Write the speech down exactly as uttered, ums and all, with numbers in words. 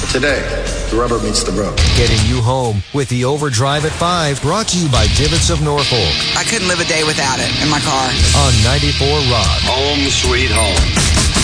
Today, the rubber meets the road. Getting you home with the Overdrive at five, brought to you by Divots of Norfolk. I couldn't live a day without it in my car. On ninety-four Rock. Home sweet home.